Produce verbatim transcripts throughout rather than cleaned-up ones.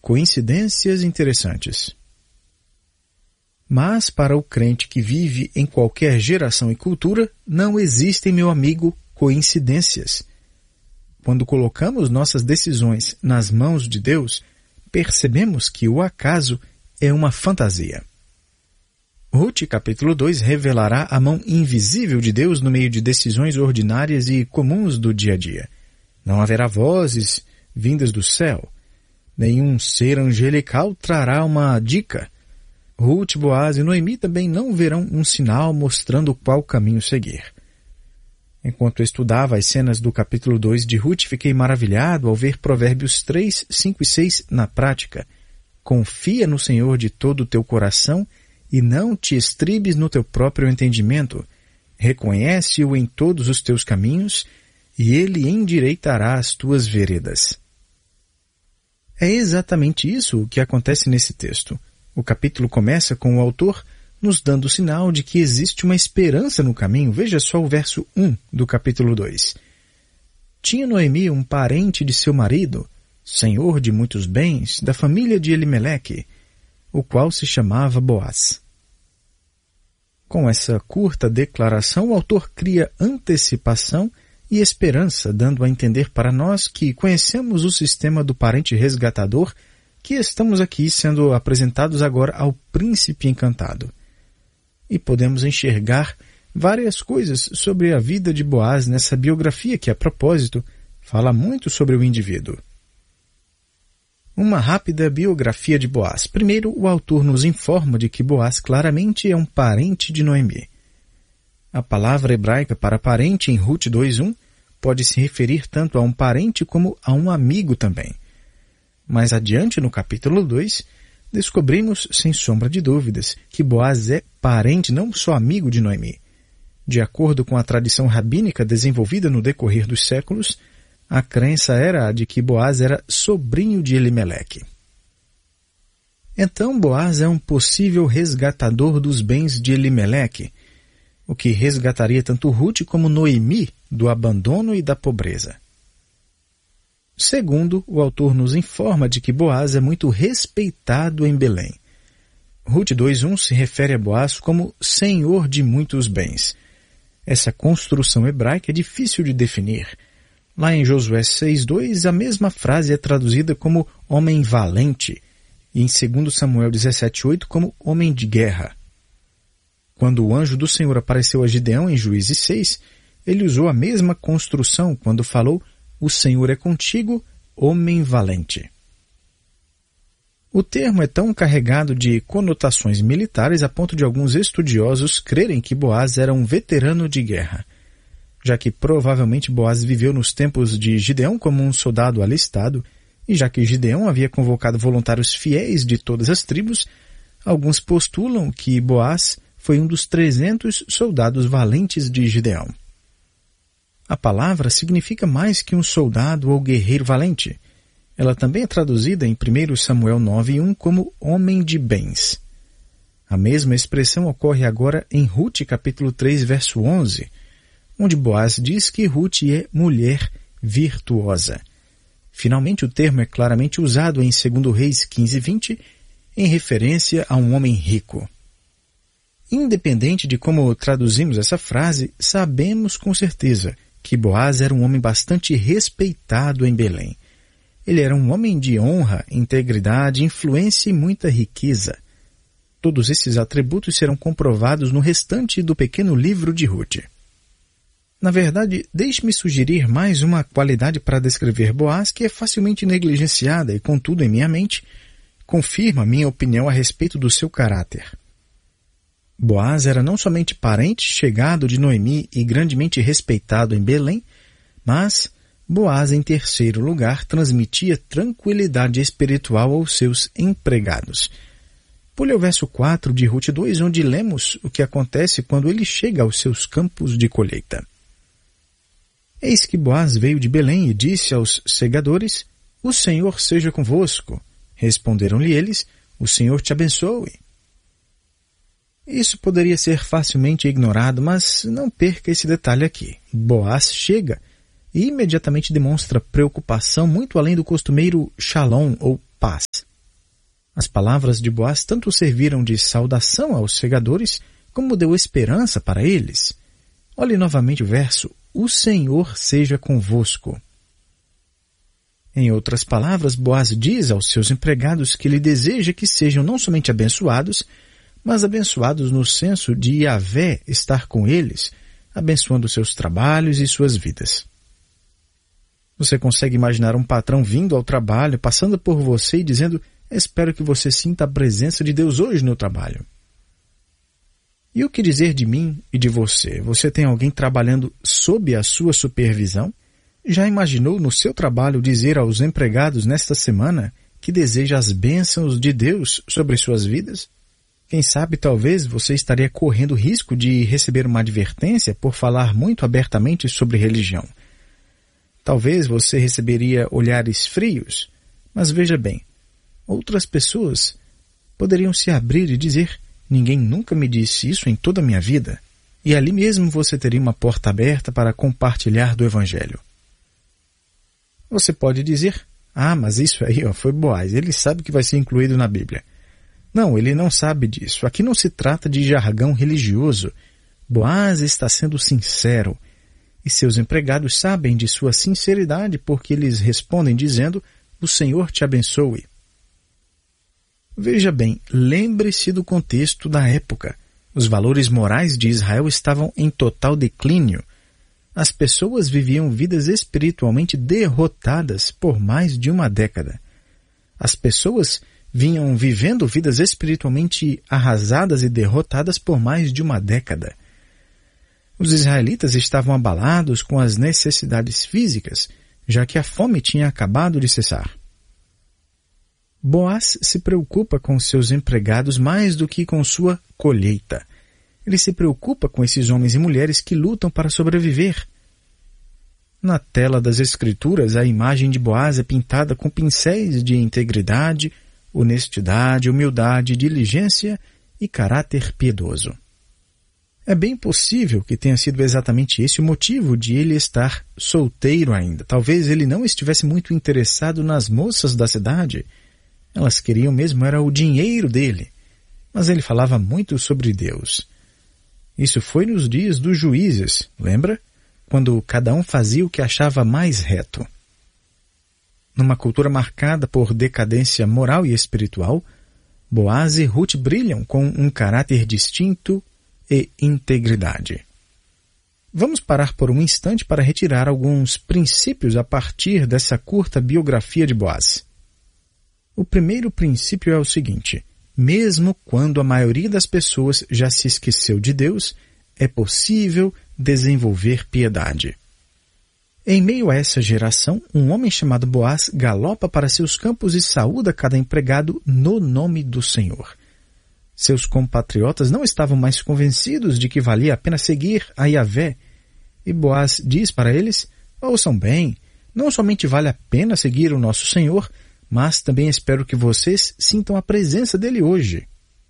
coincidências interessantes. Mas para o crente que vive em qualquer geração e cultura, não existem, meu amigo, coincidências. Quando colocamos nossas decisões nas mãos de Deus, percebemos que o acaso é uma fantasia. Ruth, capítulo dois, revelará a mão invisível de Deus no meio de decisões ordinárias e comuns do dia a dia. Não haverá vozes vindas do céu. Nenhum ser angelical trará uma dica. Ruth, Boaz e Noemi também não verão um sinal mostrando qual caminho seguir. Enquanto eu estudava as cenas do capítulo dois de Ruth, fiquei maravilhado ao ver Provérbios três, cinco e seis na prática. Confia no Senhor de todo o teu coração e não te estribes no teu próprio entendimento. Reconhece-o em todos os teus caminhos e ele endireitará as tuas veredas. É exatamente isso o que acontece nesse texto. O capítulo começa com o autor nos dando sinal de que existe uma esperança no caminho. Veja só o verso um do capítulo dois. Tinha Noemi um parente de seu marido, senhor de muitos bens, da família de Elimeleque, o qual se chamava Boaz. Com essa curta declaração, o autor cria antecipação e esperança, dando a entender para nós que conhecemos o sistema do parente resgatador, que estamos aqui sendo apresentados agora ao príncipe encantado. E podemos enxergar várias coisas sobre a vida de Boaz nessa biografia que, a propósito, fala muito sobre o indivíduo. Uma rápida biografia de Boaz. Primeiro, o autor nos informa de que Boaz claramente é um parente de Noemi. A palavra hebraica para parente em Ruth dois um pode se referir tanto a um parente como a um amigo também. Mais adiante, no capítulo dois, descobrimos, sem sombra de dúvidas, que Boaz é parente, não só amigo de Noemi. De acordo com a tradição rabínica desenvolvida no decorrer dos séculos, a crença era a de que Boaz era sobrinho de Elimeleque. Então, Boaz é um possível resgatador dos bens de Elimeleque, o que resgataria tanto Ruth como Noemi do abandono e da pobreza. Segundo, o autor nos informa de que Boaz é muito respeitado em Belém. Ruth dois um se refere a Boaz como senhor de muitos bens. Essa construção hebraica é difícil de definir. Lá em Josué seis dois, a mesma frase é traduzida como homem valente, e em segundo Samuel dezessete oito como homem de guerra. Quando o anjo do Senhor apareceu a Gideão em Juízes seis, ele usou a mesma construção quando falou: o Senhor é contigo, homem valente. O termo é tão carregado de conotações militares a ponto de alguns estudiosos crerem que Boaz era um veterano de guerra. Já que provavelmente Boaz viveu nos tempos de Gideão como um soldado alistado, e já que Gideão havia convocado voluntários fiéis de todas as tribos, alguns postulam que Boaz foi um dos trezentos soldados valentes de Gideão. A palavra significa mais que um soldado ou guerreiro valente. Ela também é traduzida em primeiro Samuel nove um como homem de bens. A mesma expressão ocorre agora em Ruth capítulo três, verso onze, onde Boaz diz que Ruth é mulher virtuosa. Finalmente, o termo é claramente usado em segundo Reis quinze, vinte, em referência a um homem rico. Independente de como traduzimos essa frase, sabemos com certeza que Boaz era um homem bastante respeitado em Belém. Ele era um homem de honra, integridade, influência e muita riqueza. Todos esses atributos serão comprovados no restante do pequeno livro de Ruth. Na verdade, deixe-me sugerir mais uma qualidade para descrever Boaz que é facilmente negligenciada e, contudo, em minha mente, confirma minha opinião a respeito do seu caráter. Boaz era não somente parente chegado de Noemi e grandemente respeitado em Belém, mas Boaz, em terceiro lugar, transmitia tranquilidade espiritual aos seus empregados. Pule ao verso quatro de Ruth dois, onde lemos o que acontece quando ele chega aos seus campos de colheita. Eis que Boaz veio de Belém e disse aos segadores: o Senhor seja convosco. Responderam-lhe eles: o Senhor te abençoe. Isso poderia ser facilmente ignorado, mas não perca esse detalhe aqui. Boaz chega e imediatamente demonstra preocupação muito além do costumeiro shalom ou paz. As palavras de Boaz tanto serviram de saudação aos segadores, como deu esperança para eles. Olhe novamente o verso: o Senhor seja convosco. Em outras palavras, Boaz diz aos seus empregados que ele deseja que sejam não somente abençoados, mas abençoados no senso de Yahvé estar com eles, abençoando seus trabalhos e suas vidas. Você consegue imaginar um patrão vindo ao trabalho, passando por você e dizendo: espero que você sinta a presença de Deus hoje no trabalho. E o que dizer de mim e de você? Você tem alguém trabalhando sob a sua supervisão? Já imaginou no seu trabalho dizer aos empregados nesta semana que deseja as bênçãos de Deus sobre suas vidas? Quem sabe talvez você estaria correndo risco de receber uma advertência por falar muito abertamente sobre religião. Talvez você receberia olhares frios, mas veja bem, outras pessoas poderiam se abrir e dizer: ninguém nunca me disse isso em toda a minha vida. E ali mesmo você teria uma porta aberta para compartilhar do Evangelho. Você pode dizer: ah, mas isso aí ó, foi Boaz, ele sabe que vai ser incluído na Bíblia. Não, ele não sabe disso. Aqui não se trata de jargão religioso. Boaz está sendo sincero. E seus empregados sabem de sua sinceridade porque eles respondem dizendo: o Senhor te abençoe. Veja bem, lembre-se do contexto da época. Os valores morais de Israel estavam em total declínio. As pessoas viviam vidas espiritualmente derrotadas por mais de uma década. As pessoas vinham vivendo vidas espiritualmente arrasadas e derrotadas por mais de uma década. Os israelitas estavam abalados com as necessidades físicas, já que a fome tinha acabado de cessar. Boaz se preocupa com seus empregados mais do que com sua colheita. Ele se preocupa com esses homens e mulheres que lutam para sobreviver. Na tela das Escrituras, a imagem de Boaz é pintada com pincéis de integridade, honestidade, humildade, diligência e caráter piedoso. É bem possível que tenha sido exatamente esse o motivo de ele estar solteiro ainda. Talvez ele não estivesse muito interessado nas moças da cidade. Elas queriam mesmo era o dinheiro dele. Mas ele falava muito sobre Deus. Isso foi nos dias dos juízes, lembra? Quando cada um fazia o que achava mais reto. Numa cultura marcada por decadência moral e espiritual, Boaz e Ruth brilham com um caráter distinto e integridade. Vamos parar por um instante para retirar alguns princípios a partir dessa curta biografia de Boaz. O primeiro princípio é o seguinte: mesmo quando a maioria das pessoas já se esqueceu de Deus, é possível desenvolver piedade. Em meio a essa geração, um homem chamado Boaz galopa para seus campos e saúda cada empregado no nome do Senhor. Seus compatriotas não estavam mais convencidos de que valia a pena seguir a Yahvé, e Boaz diz para eles: ouçam bem, não somente vale a pena seguir o nosso Senhor, mas também espero que vocês sintam a presença dele hoje.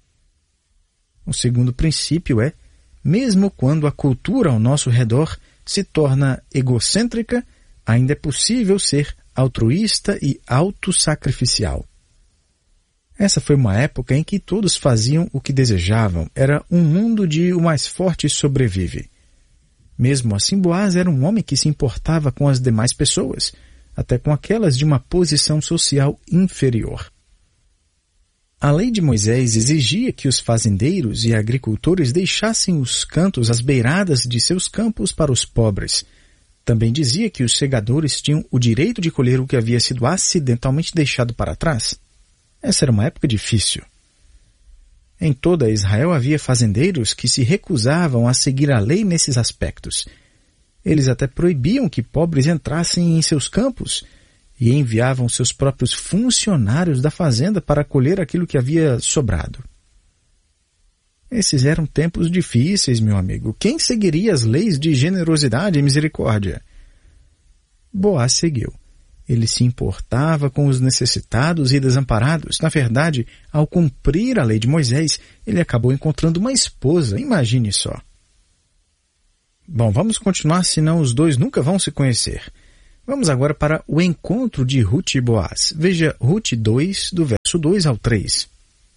O segundo princípio é: mesmo quando a cultura ao nosso redor se torna egocêntrica, ainda é possível ser altruísta e autossacrificial. Essa foi uma época em que todos faziam o que desejavam. Era um mundo de o mais forte sobrevive. Mesmo assim, Boaz era um homem que se importava com as demais pessoas, até com aquelas de uma posição social inferior. A lei de Moisés exigia que os fazendeiros e agricultores deixassem os cantos às beiradas de seus campos para os pobres. Também dizia que os segadores tinham o direito de colher o que havia sido acidentalmente deixado para trás. Essa era uma época difícil. Em toda Israel havia fazendeiros que se recusavam a seguir a lei nesses aspectos. Eles até proibiam que pobres entrassem em seus campos e enviavam seus próprios funcionários da fazenda para colher aquilo que havia sobrado. Esses eram tempos difíceis, meu amigo. Quem seguiria as leis de generosidade e misericórdia? Boaz seguiu. Ele se importava com os necessitados e desamparados. Na verdade, ao cumprir a lei de Moisés, ele acabou encontrando uma esposa. Imagine só. Bom, vamos continuar, senão os dois nunca vão se conhecer. Vamos agora para o encontro de Ruth e Boaz. Veja Ruth dois, do verso dois ao três.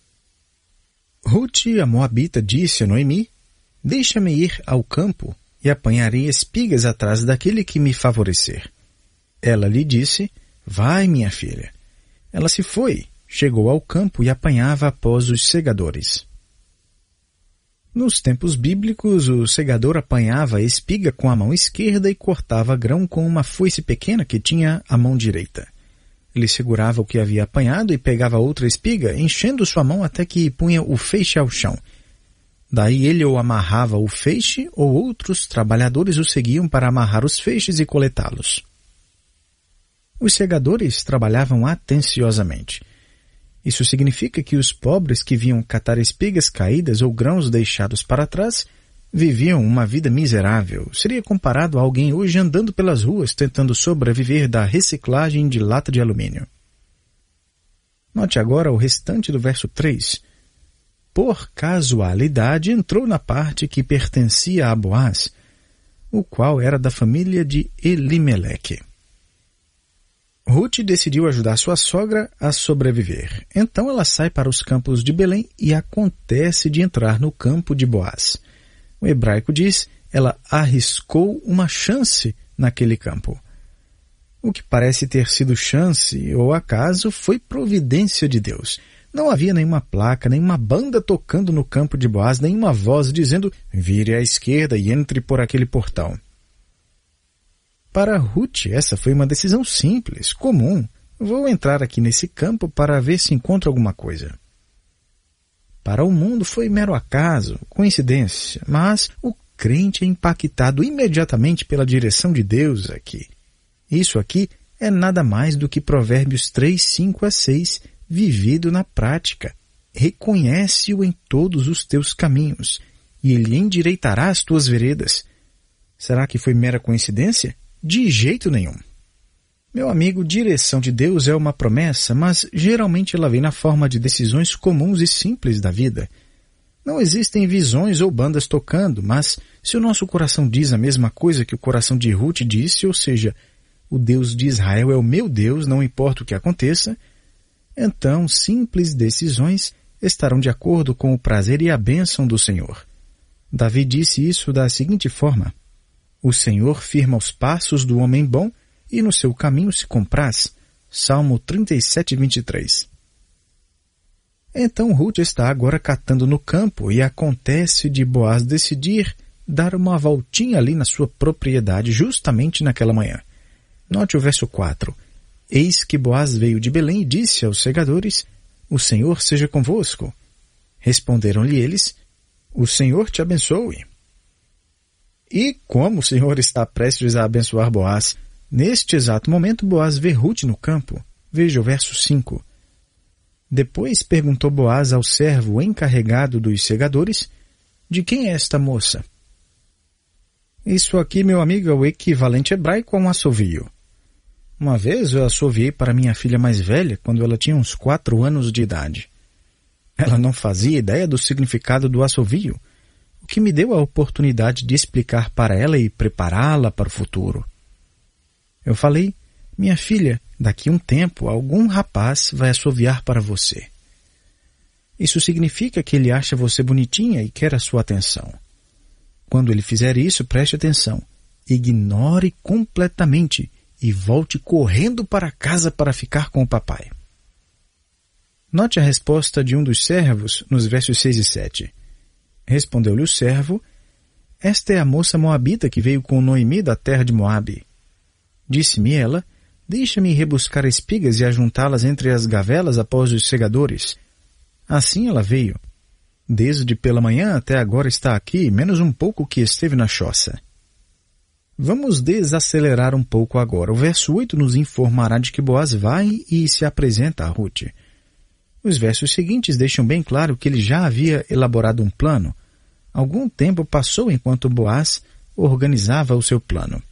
Ruth, a moabita, disse a Noemi: deixa-me ir ao campo e apanharei espigas atrás daquele que me favorecer. Ela lhe disse: vai, minha filha. Ela se foi, chegou ao campo e apanhava após os segadores. Nos tempos bíblicos, o segador apanhava a espiga com a mão esquerda e cortava grão com uma foice pequena que tinha a mão direita. Ele segurava o que havia apanhado e pegava outra espiga, enchendo sua mão até que punha o feixe ao chão. Daí ele ou amarrava o feixe ou outros trabalhadores o seguiam para amarrar os feixes e coletá-los. Os segadores trabalhavam atenciosamente. Isso significa que os pobres que vinham catar espigas caídas ou grãos deixados para trás viviam uma vida miserável. Seria comparado a alguém hoje andando pelas ruas tentando sobreviver da reciclagem de lata de alumínio. Note agora o restante do verso três. Por casualidade entrou na parte que pertencia a Boaz, o qual era da família de Elimeleque. Ruth decidiu ajudar sua sogra a sobreviver. Então ela sai para os campos de Belém e acontece de entrar no campo de Boaz. O hebraico diz, ela arriscou uma chance naquele campo. O que parece ter sido chance ou acaso foi providência de Deus. Não havia nenhuma placa, nenhuma banda tocando no campo de Boaz, nenhuma voz dizendo, vire à esquerda e entre por aquele portão. Para Ruth, essa foi uma decisão simples, comum. Vou entrar aqui nesse campo para ver se encontro alguma coisa. Para o mundo foi mero acaso, coincidência, mas o crente é impactado imediatamente pela direção de Deus aqui. Isso aqui é nada mais do que Provérbios três, cinco a seis, vivido na prática. Reconhece-o em todos os teus caminhos, e ele endireitará as tuas veredas. Será que foi mera coincidência? De jeito nenhum. Meu amigo, direção de Deus é uma promessa, mas geralmente ela vem na forma de decisões comuns e simples da vida. Não existem visões ou bandas tocando, mas se o nosso coração diz a mesma coisa que o coração de Ruth disse, ou seja, o Deus de Israel é o meu Deus, não importa o que aconteça, então simples decisões estarão de acordo com o prazer e a bênção do Senhor. Davi disse isso da seguinte forma: o Senhor firma os passos do homem bom e no seu caminho se compraz. Salmo trinta e sete, vinte e três. Então Ruth está agora catando no campo e acontece de Boaz decidir dar uma voltinha ali na sua propriedade justamente naquela manhã. Note o verso quatro. Eis que Boaz veio de Belém e disse aos segadores, o Senhor seja convosco. Responderam-lhe eles, o Senhor te abençoe. E como o Senhor está prestes a abençoar Boaz? Neste exato momento, Boaz vê Ruth no campo. Veja o verso cinco. Depois perguntou Boaz ao servo encarregado dos segadores, de quem é esta moça? Isso aqui, meu amigo, é o equivalente hebraico a um assovio. Uma vez eu assoviei para minha filha mais velha, quando ela tinha uns quatro anos de idade. Ela não fazia ideia do significado do assovio, o que me deu a oportunidade de explicar para ela e prepará-la para o futuro. Eu falei, minha filha, daqui a um tempo algum rapaz vai assoviar para você. Isso significa que ele acha você bonitinha e quer a sua atenção. Quando ele fizer isso, preste atenção. Ignore completamente e volte correndo para casa para ficar com o papai. Note a resposta de um dos servos nos versos seis e sete. Respondeu-lhe o servo, esta é a moça moabita que veio com Noemi da terra de Moabe. Disse-me ela, deixa-me rebuscar espigas e ajuntá-las entre as gavelas após os segadores. Assim ela veio. Desde pela manhã até agora está aqui, menos um pouco que esteve na choça. Vamos desacelerar um pouco agora. O verso oito nos informará de que Boaz vai e se apresenta a Ruth. Os versos seguintes deixam bem claro que ele já havia elaborado um plano. Algum tempo passou enquanto Boaz organizava o seu plano.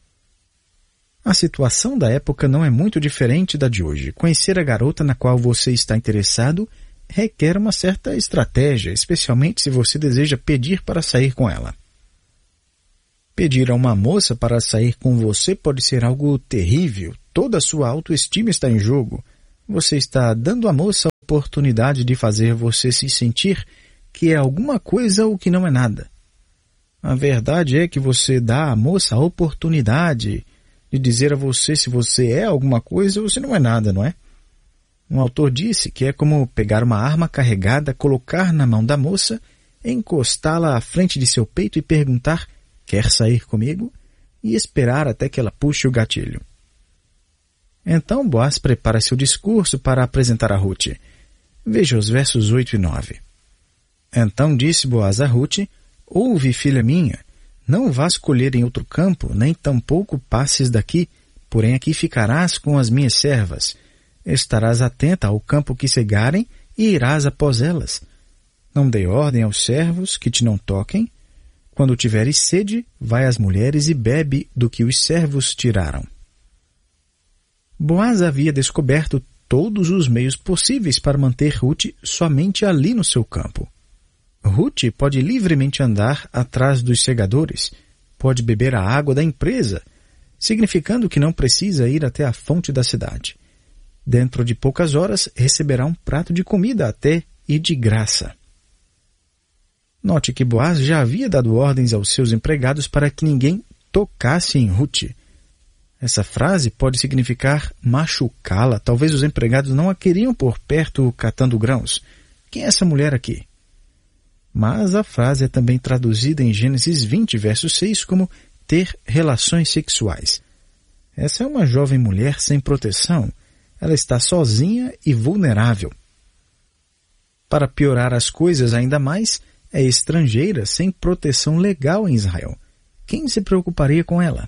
A situação da época não é muito diferente da de hoje. Conhecer a garota na qual você está interessado requer uma certa estratégia, especialmente se você deseja pedir para sair com ela. Pedir a uma moça para sair com você pode ser algo terrível. Toda a sua autoestima está em jogo. Você está dando à moça a oportunidade de fazer você se sentir que é alguma coisa ou que não é nada. A verdade é que você dá à moça a oportunidade de dizer a você se você é alguma coisa ou se não é nada, não é? Um autor disse que é como pegar uma arma carregada, colocar na mão da moça, encostá-la à frente de seu peito e perguntar: quer sair comigo? E esperar até que ela puxe o gatilho. Então Boaz prepara seu discurso para apresentar a Ruth. Veja os versos oito e nove. Então disse Boaz a Ruth: ouve, filha minha, não vás colher em outro campo, nem tampouco passes daqui, porém aqui ficarás com as minhas servas. Estarás atenta ao campo que cegarem e irás após elas. Não dê ordem aos servos que te não toquem. Quando tiveres sede, vai às mulheres e bebe do que os servos tiraram. Boaz havia descoberto todos os meios possíveis para manter Ruth somente ali no seu campo. Ruth pode livremente andar atrás dos segadores, pode beber a água da empresa, significando que não precisa ir até a fonte da cidade. Dentro de poucas horas receberá um prato de comida até e de graça. Note que Boaz já havia dado ordens aos seus empregados para que ninguém tocasse em Ruth. Essa frase pode significar machucá-la. Talvez os empregados não a queriam por perto catando grãos. Quem é essa mulher aqui? Mas a frase é também traduzida em Gênesis vinte, verso seis, como ter relações sexuais. Essa é uma jovem mulher sem proteção. Ela está sozinha e vulnerável. Para piorar as coisas ainda mais, é estrangeira sem proteção legal em Israel. Quem se preocuparia com ela?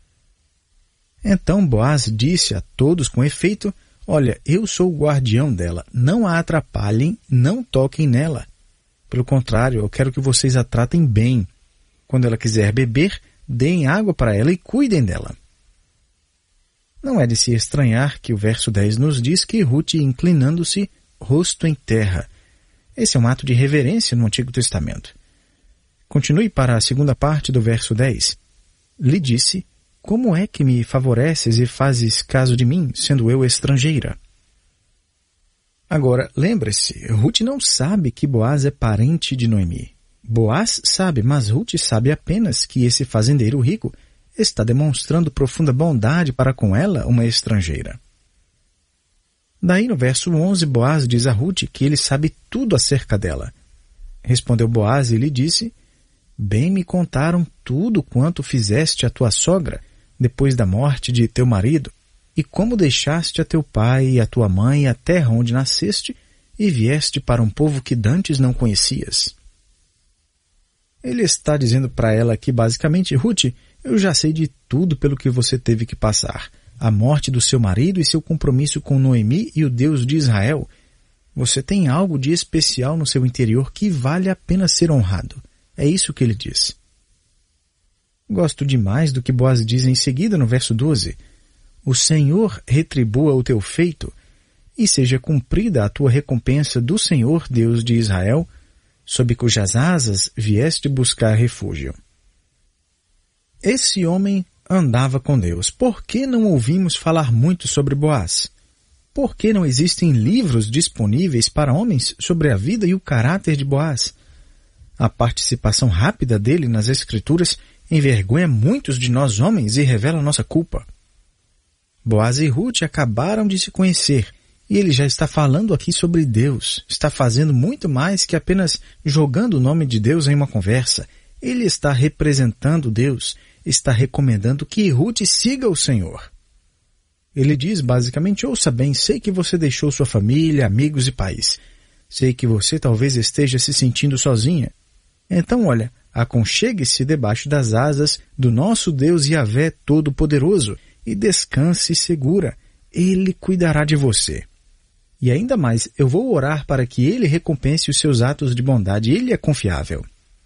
Então Boaz disse a todos com efeito: olha, eu sou o guardião dela, não a atrapalhem, não toquem nela. Pelo contrário, eu quero que vocês a tratem bem. Quando ela quiser beber, deem água para ela e cuidem dela. Não é de se estranhar que o verso dez nos diz que Ruth, inclinando-se, rosto em terra. Esse é um ato de reverência no Antigo Testamento. Continue para a segunda parte do verso dez. Lhe disse: como é que me favoreces e fazes caso de mim, sendo eu estrangeira? Agora, lembre-se, Ruth não sabe que Boaz é parente de Noemi. Boaz sabe, mas Ruth sabe apenas que esse fazendeiro rico está demonstrando profunda bondade para com ela, uma estrangeira. Daí no verso onze, Boaz diz a Ruth que ele sabe tudo acerca dela. Respondeu Boaz e lhe disse: bem me contaram tudo quanto fizeste a tua sogra, depois da morte de teu marido, e como deixaste a teu pai e a tua mãe a terra onde nasceste, e vieste para um povo que dantes não conhecias. Ele está dizendo para ela que, basicamente, Ruth, eu já sei de tudo pelo que você teve que passar. A morte do seu marido e seu compromisso com Noemi e o Deus de Israel. Você tem algo de especial no seu interior que vale a pena ser honrado. É isso que ele diz. Gosto demais do que Boaz diz em seguida no verso doze. O Senhor retribua o teu feito e seja cumprida a tua recompensa do Senhor, Deus de Israel, sob cujas asas vieste buscar refúgio. Esse homem andava com Deus. Por que não ouvimos falar muito sobre Boaz? Por que não existem livros disponíveis para homens sobre a vida e o caráter de Boaz? A participação rápida dele nas Escrituras envergonha muitos de nós homens e revela nossa culpa. Boaz e Ruth acabaram de se conhecer e ele já está falando aqui sobre Deus. Está fazendo muito mais que apenas jogando o nome de Deus em uma conversa. Ele está representando Deus, está recomendando que Ruth siga o Senhor. Ele diz basicamente: ouça bem, sei que você deixou sua família, amigos e país. Sei que você talvez esteja se sentindo sozinha. Então, olha, aconchegue-se debaixo das asas do nosso Deus Yahvé Todo-Poderoso e descanse segura. Ele cuidará de você. E ainda mais, eu vou orar para que Ele recompense os seus atos de bondade. Ele é confiável.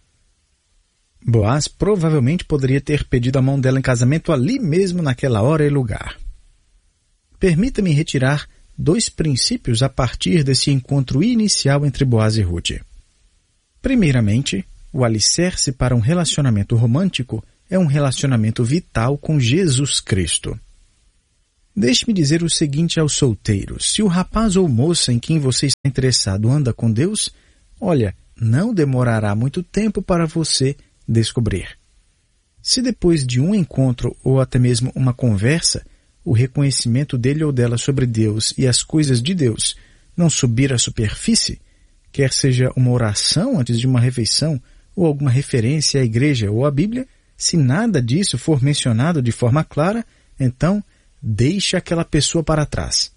Boaz provavelmente poderia ter pedido a mão dela em casamento ali mesmo naquela hora e lugar. Permita-me retirar dois princípios a partir desse encontro inicial entre Boaz e Ruth. Primeiramente, o alicerce para um relacionamento romântico é um relacionamento vital com Jesus Cristo. Deixe-me dizer o seguinte aos solteiros: se o rapaz ou moça em quem você está interessado anda com Deus, olha, não demorará muito tempo para você descobrir. Se depois de um encontro ou até mesmo uma conversa, o reconhecimento dele ou dela sobre Deus e as coisas de Deus não subir à superfície, quer seja uma oração antes de uma refeição ou alguma referência à igreja ou à Bíblia, se nada disso for mencionado de forma clara, então deixe aquela pessoa para trás.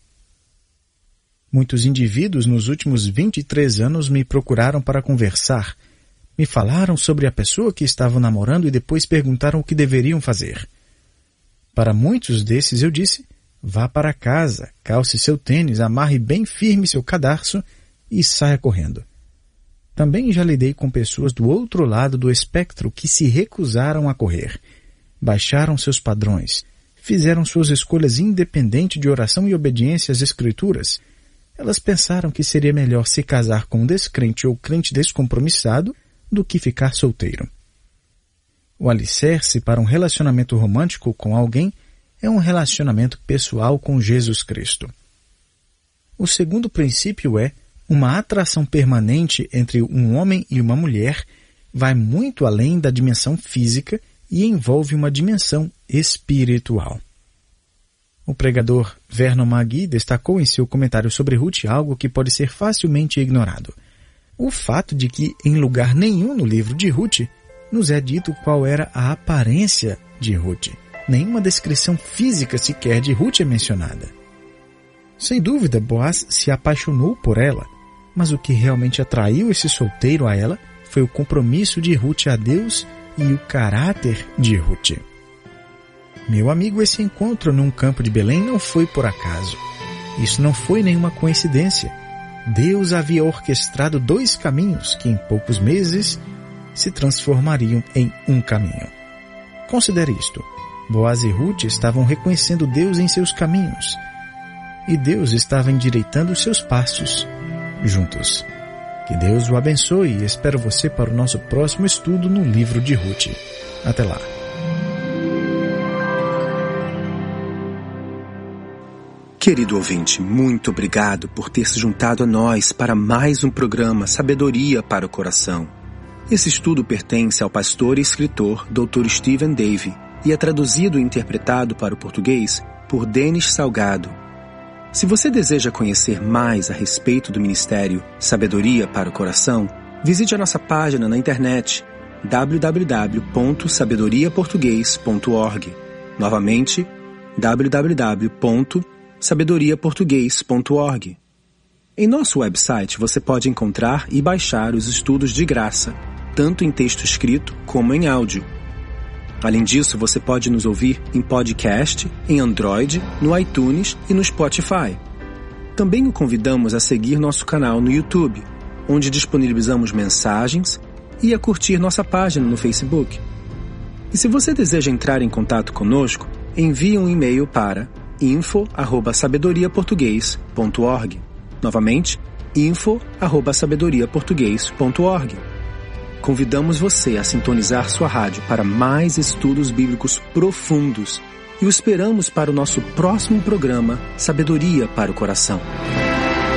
Muitos indivíduos nos últimos vinte e três anos me procuraram para conversar. Me falaram sobre a pessoa que estavam namorando e depois perguntaram o que deveriam fazer. Para muitos desses eu disse: vá para casa, calce seu tênis, amarre bem firme seu cadarço e saia correndo. Também já lidei com pessoas do outro lado do espectro que se recusaram a correr. Baixaram seus padrões, fizeram suas escolhas independente de oração e obediência às Escrituras. Elas pensaram que seria melhor se casar com um descrente ou crente descompromissado do que ficar solteiro. O alicerce para um relacionamento romântico com alguém é um relacionamento pessoal com Jesus Cristo. O segundo princípio é: uma atração permanente entre um homem e uma mulher vai muito além da dimensão física e envolve uma dimensão espiritual. O pregador Vernon McGee destacou em seu comentário sobre Ruth algo que pode ser facilmente ignorado. O fato de que, em lugar nenhum no livro de Ruth, nos é dito qual era a aparência de Ruth. Nenhuma descrição física sequer de Ruth é mencionada. Sem dúvida, Boaz se apaixonou por ela, mas o que realmente atraiu esse solteiro a ela foi o compromisso de Ruth a Deus e o caráter de Ruth. Meu amigo, esse encontro num campo de Belém não foi por acaso. Isso não foi nenhuma coincidência. Deus havia orquestrado dois caminhos que em poucos meses se transformariam em um caminho. Considere isto. Boaz e Ruth estavam reconhecendo Deus em seus caminhos, e Deus estava endireitando os seus passos juntos. Que Deus o abençoe e espero você para o nosso próximo estudo no livro de Ruth. Até lá. Querido ouvinte, muito obrigado por ter se juntado a nós para mais um programa Sabedoria para o Coração. Esse estudo pertence ao pastor e escritor doutor Stephen Davey e é traduzido e interpretado para o português por Denis Salgado. Se você deseja conhecer mais a respeito do ministério Sabedoria para o Coração, visite a nossa página na internet w w w ponto sabedoria português ponto org. Novamente, w w w ponto sabedoria português ponto org. Em nosso website você pode encontrar e baixar os estudos de graça, tanto em texto escrito como em áudio. Além disso, você pode nos ouvir em podcast, em Android, no iTunes e no Spotify. Também o convidamos a seguir nosso canal no YouTube, onde disponibilizamos mensagens, e a curtir nossa página no Facebook. E se você deseja entrar em contato conosco, envie um e-mail para info arroba sabedoria português ponto org. Novamente, info arroba sabedoria português ponto org. Convidamos você a sintonizar sua rádio para mais estudos bíblicos profundos e o esperamos para o nosso próximo programa Sabedoria para o Coração.